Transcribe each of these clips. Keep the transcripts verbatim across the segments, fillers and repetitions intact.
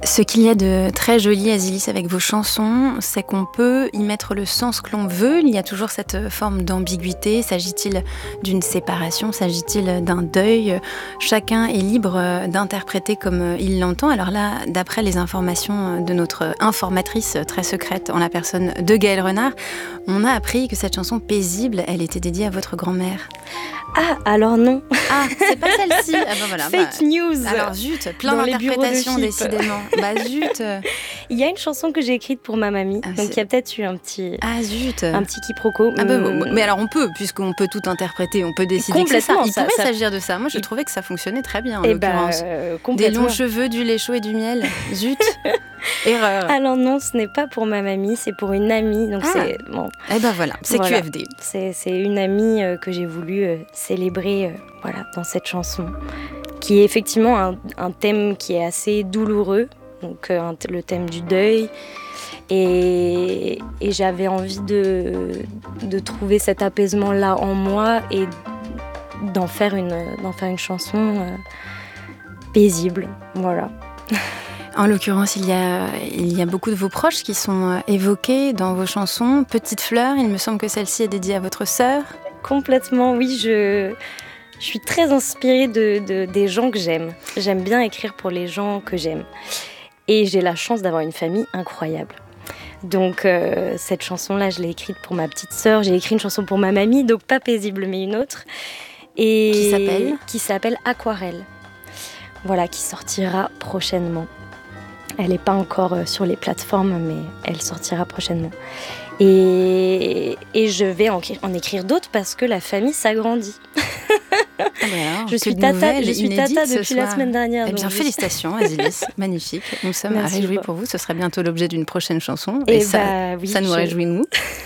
Ce qu'il y a de très joli, Azilis, avec vos chansons, c'est qu'on peut y mettre le sens que l'on veut. Il y a toujours cette forme d'ambiguïté. S'agit-il d'une séparation? S'agit-il d'un deuil? Chacun est libre d'interpréter comme il l'entend. Alors là, d'après les informations de notre informatrice très secrète en la personne de Gaëlle Renard, on a appris que cette chanson paisible, elle était dédiée à votre grand-mère. Ah, alors non. Ah, c'est pas celle-ci. Ah ben voilà, Fake bah, news. Alors zut, plein d'interprétations décidément. Bah zut. Il y a une chanson que j'ai écrite pour ma mamie, ah, donc il y a peut-être eu un petit, ah, zut. un petit quiproquo. Ah bah, bon, mais alors on peut, puisqu'on peut tout interpréter, on peut décider que c'est ça. Il ça, pourrait ça... s'agir de ça. Moi, je il... trouvais que ça fonctionnait très bien en et l'occurrence. Bah, euh, Des longs cheveux, du lait chaud et du miel. Zut. Erreur. Alors non, ce n'est pas pour ma mamie, c'est pour une amie. Donc ah. c'est bon. Eh ben voilà, c'est voilà. Q F D. C'est, c'est une amie euh, que j'ai voulu euh, célébrer, euh, voilà, dans cette chanson, qui est effectivement un, un thème qui est assez douloureux, donc euh, un, le thème du deuil. Et, et j'avais envie de, de trouver cet apaisement-là en moi et d'en faire une, d'en faire une chanson euh, paisible, voilà. En l'occurrence, il y, a, il y a beaucoup de vos proches qui sont évoqués dans vos chansons. Petite fleur, il me semble que celle-ci est dédiée à votre sœur. Complètement, oui. Je, je suis très inspirée de, de, des gens que j'aime. J'aime bien écrire pour les gens que j'aime. Et j'ai la chance d'avoir une famille incroyable. Donc euh, cette chanson-là, je l'ai écrite pour ma petite sœur. J'ai écrit une chanson pour ma mamie, donc pas paisible, mais une autre. Et qui s'appelle Qui s'appelle Aquarelle. Voilà, qui sortira prochainement. Elle n'est pas encore sur les plateformes, mais elle sortira prochainement. Et, et je vais en, en écrire d'autres parce que la famille s'agrandit. Ah ben alors, je suis tata, je suis tata depuis la semaine dernière. Eh bien, félicitations, Azilis, magnifique. Nous sommes Merci réjouis beaucoup. Pour vous. Ce serait bientôt l'objet d'une prochaine chanson. Et, et ça, bah, oui, ça nous je... réjouit, nous.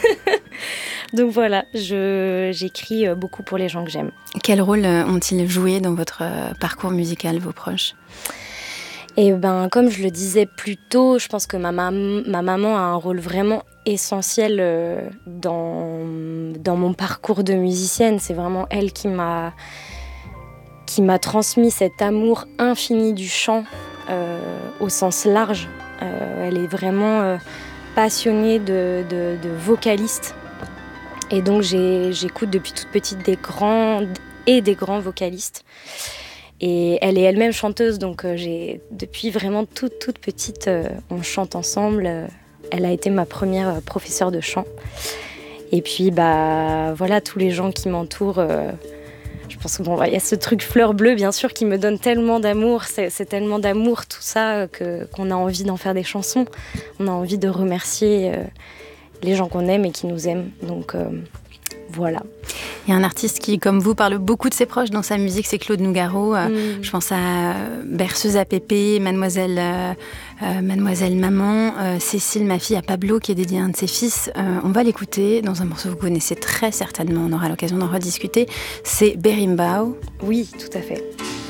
Donc voilà, je, j'écris beaucoup pour les gens que j'aime. Quel rôle ont-ils joué dans votre parcours musical, vos proches ? Et ben, comme je le disais plus tôt, je pense que ma, mam- ma maman a un rôle vraiment essentiel euh, dans, dans mon parcours de musicienne. C'est vraiment elle qui m'a, qui m'a transmis cet amour infini du chant euh, au sens large. Euh, elle est vraiment euh, passionnée de, de, de vocalistes. Et donc j'ai, j'écoute depuis toute petite des grands et des grands vocalistes. Et elle est elle-même chanteuse, donc euh, j'ai, depuis vraiment toute, toute petite, euh, on chante ensemble. Euh, elle a été ma première euh, professeure de chant. Et puis, bah, voilà, tous les gens qui m'entourent. Euh, je pense qu'il bon, y a ce truc fleur bleue, bien sûr, qui me donne tellement d'amour. C'est, c'est tellement d'amour, tout ça, que, qu'on a envie d'en faire des chansons. On a envie de remercier euh, les gens qu'on aime et qui nous aiment. Donc, euh, voilà. Il y a un artiste qui, comme vous, parle beaucoup de ses proches dans sa musique, c'est Claude Nougaro. Mm. Je pense à Berceuse à Pépé, Mademoiselle, euh, Mademoiselle Maman, euh, Cécile, ma fille, à Pablo, qui est dédiée à un de ses fils. Euh, on va l'écouter dans un morceau que vous connaissez très certainement, on aura l'occasion d'en rediscuter. C'est Berimbau. Oui, tout à fait.